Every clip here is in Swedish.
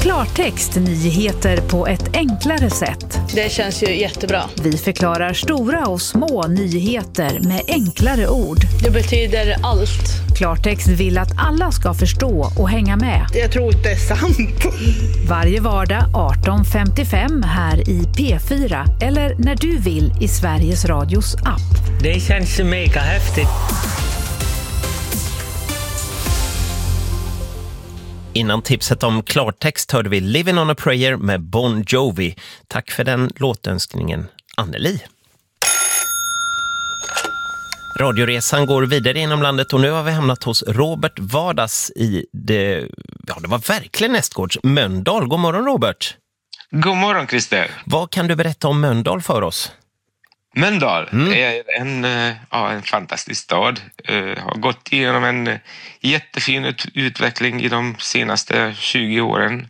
Klartext, nyheter på ett enklare sätt. Det känns ju jättebra. Vi förklarar stora och små nyheter med enklare ord. Det betyder allt. Klartext vill att alla ska förstå och hänga med. Jag tror inte det är sant. Varje vardag 18:55 här i P4 eller när du vill i Sveriges Radios app. Det känns mega häftigt. Innan tipset om klartext hörde vi Living on a Prayer med Bon Jovi. Tack för den låtönskningen, Anneli. Radioresan går vidare inom landet och nu har vi hamnat hos Robert Vardas i det var verkligen nästgårds Mölndal. God morgon, Robert. God morgon, Christer. Vad kan du berätta om Mölndal för oss? Mölndal är en fantastisk stad. Har gått igenom en jättefin utveckling i de senaste 20 åren.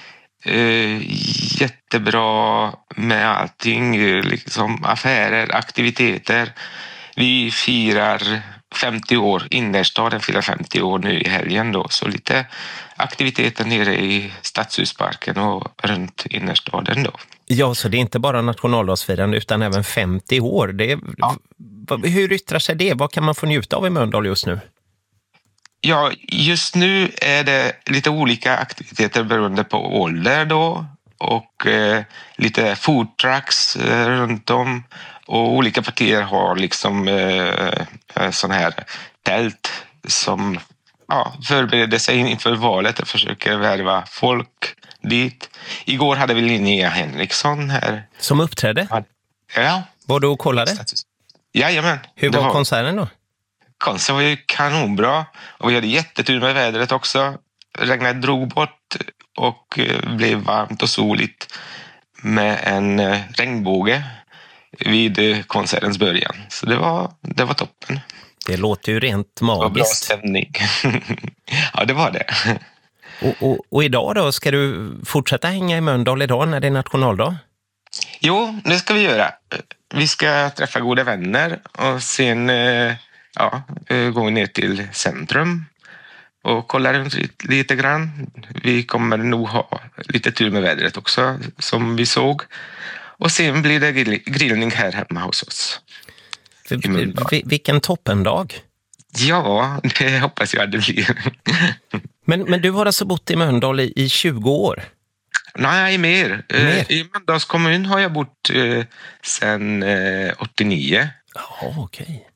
Jättebra med allting, liksom affärer, aktiviteter. Vi firar 50 år, innerstaden firar 50 år nu i helgen då. Så lite aktiviteter nere i Stadshusparken och runt innerstaden då. Ja, så det är inte bara nationaldagsfirande utan även 50 år. Hur yttrar sig det? Vad kan man få njuta av i Mölndal just nu? Ja, just nu är det lite olika aktiviteter beroende på ålder då. Och lite food trucks runt om. Och olika partier har liksom sån här tält som förbereder sig inför valet och försöker värva folk dit. Igår hade vi Linnea Henriksson här. Som uppträdde? Ja. Var du och kollade? Jajamän. Hur var konserten då? Konserten var ju kanonbra. Och vi hade jättetur med vädret också. Regnet drog bort och blev varmt och soligt med en regnbåge vid konsertens början. Så det var toppen. Det låter ju rent magiskt. Det var bra stämning. Ja, det var det. Och idag då, ska du fortsätta hänga i Mölndal idag när det är nationaldag? Jo, det ska vi göra. Vi ska träffa goda vänner och sen gå ner till centrum och kolla runt lite grann. Vi kommer nog ha lite tur med vädret också, som vi såg. Och sen blir det grillning här hemma hos oss. Vilken toppendag. Ja, det hoppas jag att det blir. Men du har alltså bott i Mölndal i 20 år? Nej, mer. I Mölndals kommun har jag bott sedan 89. Ja, okej.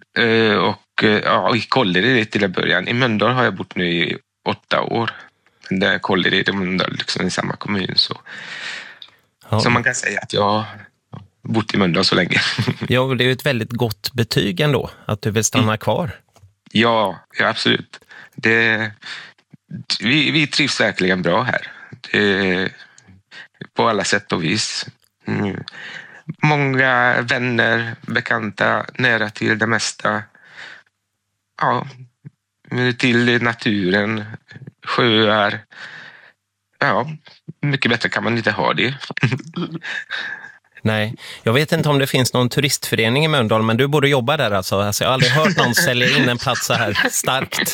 Och i Kållered till början. I Mölndal har jag bott nu i 8 år. Men det är Kållered och Mölndal liksom i samma kommun. Så man kan säga att jag har bott i Mölndal så länge. Ja, det är ju ett väldigt gott betyg ändå, att du vill stanna kvar. Ja, absolut. Vi trivs verkligen bra här. På alla sätt och vis. Många vänner, bekanta, nära till det mesta. Ja, till naturen, sjöar. Ja, mycket bättre kan man inte ha det. Nej, jag vet inte om det finns någon turistförening i Mölndal, men du borde jobba där alltså. Jag har aldrig hört någon sälja in en plats så här starkt.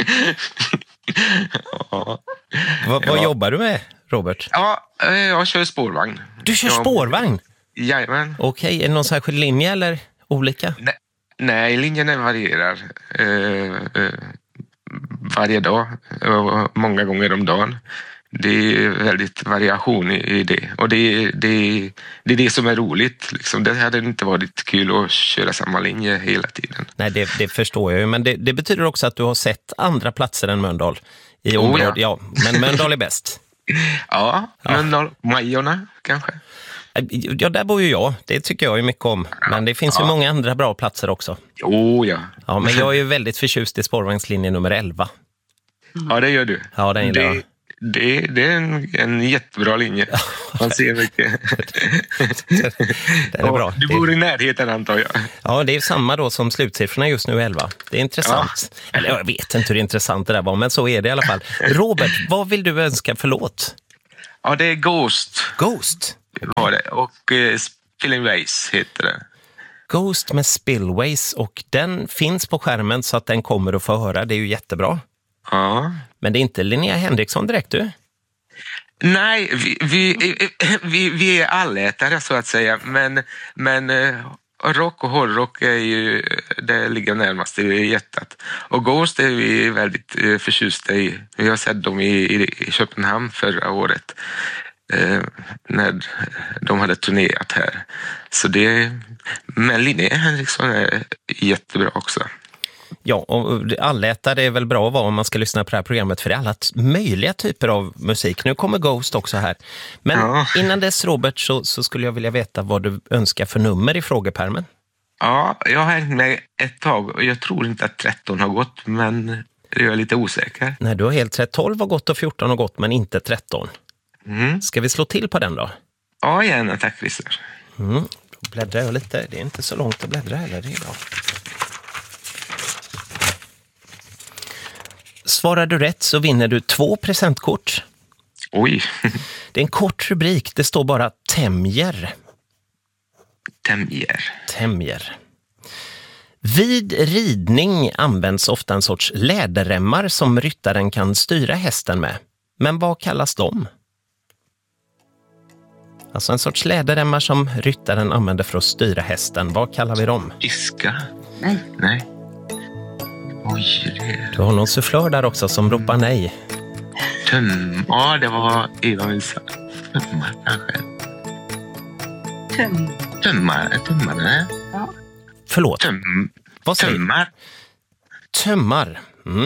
Vad jobbar du med, Robert? Ja, jag kör spårvagn. Du kör spårvagn? Jajamän. Okej, är det någon särskild linje eller olika? Nej, linjerna varierar varje dag och många gånger om dagen. Det är väldigt variation i det. Och det är det som är roligt. Liksom. Det hade inte varit kul att köra samma linje hela tiden. Nej, det förstår jag ju. Men det betyder också att du har sett andra platser än Mölndal i området. Ja, men Mölndal är bäst. Ja, Mölndal, Majorna kanske. Ja, där bor ju jag. Det tycker jag ju mycket om. Men det finns ju många andra bra platser också. Ja, men jag är ju väldigt förtjust i spårvagnslinje nummer 11. Ja, det gör du. Ja, den gillar jag. Det är en jättebra linje. Man ser mycket. Den är bra. Du bor i närheten, antar jag. Ja, det är samma då som slutsiffrorna just nu 11. Det är intressant. Ja. Eller jag vet inte hur intressant det där var, men så är det i alla fall. Robert, vad vill du önska för låt? Ja, det är Ghost. Ghost? Var det. Och Spillways heter det. Ghost med Spillways, och den finns på skärmen så att den kommer att få höra. Det är ju jättebra. Ja. Men det är inte Linnea Henriksson direkt, du? Nej, vi är allätare så att säga, men rock och hårdrock är ju, det ligger närmast i hjärtat. Och Ghost är vi väldigt förtjusta i. Vi har sett dem i Köpenhamn förra året när de hade turnerat här. Så men Linnea Henriksson är jättebra också. Ja, och allätare är väl bra att vara om man ska lyssna på det här programmet, för det är alla möjliga typer av musik. Nu kommer Ghost också här. Men innan dess, Robert, så skulle jag vilja veta vad du önskar för nummer i frågepärmen. Ja, jag har hängt med ett tag och jag tror inte att 13 har gått, men jag är lite osäker. Nej, du har helt rätt. 12 har gått och 14 har gått, men inte 13. Ska vi slå till på den då? Ja, gärna. Tack, Christer. Då bläddrar jag lite. Det är inte så långt att bläddra heller, det är bra. Svarar du rätt så vinner du 2 presentkort. Oj. Det är en kort rubrik. Det står bara tämjer. Tämjer. Vid ridning används ofta en sorts läderremmar som ryttaren kan styra hästen med. Men vad kallas de? Alltså en sorts läderremmar som ryttaren använder för att styra hästen. Vad kallar vi dem? Iska? Nej. Oj, Du har någon sufflör där också som ropar nej. Ja, det var Eva Wilsa. Tömmar kanske. Tömmar. Ja. Förlåt. Vad säger? Tömmar.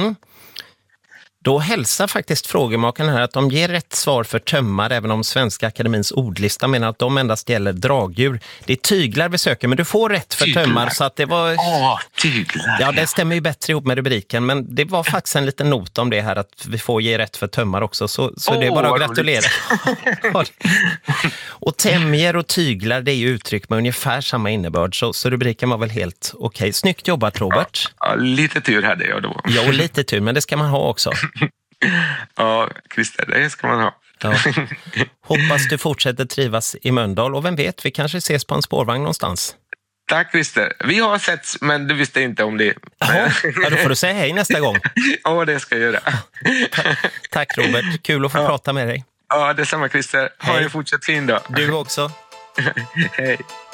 Då hälsar faktiskt frågemakaren här att de ger rätt svar för tömmar, även om Svenska Akademins ordlista menar att de endast gäller dragdjur. Det är tyglar vi söker, men du får rätt för tömmar, så att det var... Tyglar. Ja, det stämmer ju bättre ihop med rubriken, men det var faktiskt en liten not om det här att vi får ge rätt för tömmar också, så det är bara att gratulera. Och tämjer och tyglar, det är ju uttryck med ungefär samma innebörd, så rubriken var väl helt okej. Snyggt jobbat, Robert. Ja, lite tur hade jag då. Ja, och lite tur, men det ska man ha också. Ja, Christer, det ska man ha. Ja. Hoppas du fortsätter trivas i Mölndal, och vem vet, vi kanske ses på en spårvagn någonstans. Tack, Christer. Vi har setts, men du visste inte om det. Jaha, då får du säga hej nästa gång. Ja, det ska jag göra. Tack, Robert, kul att få prata med dig. Ja, detsamma, Christer. Ha en fortsatt fin dag. Du också. Hej.